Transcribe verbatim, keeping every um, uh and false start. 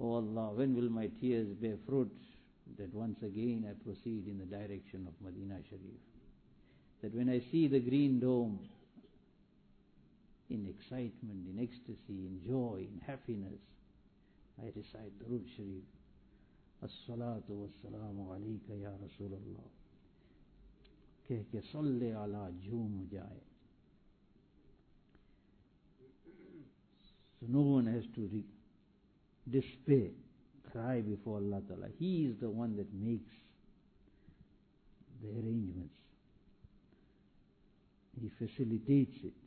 Oh Allah, when will my tears bear fruit, that once again I proceed in the direction of Medina Sharif? That when I see the green dome, in excitement, in ecstasy, in joy, in happiness, I recite Durood Sharif. As-salatu was-salamu alayka ya Rasulallah. Keh ke salli ala jhoom jaye. So no one has to re- despair, cry before Allah Ta'ala. He is the one that makes the arrangements. He facilitates it.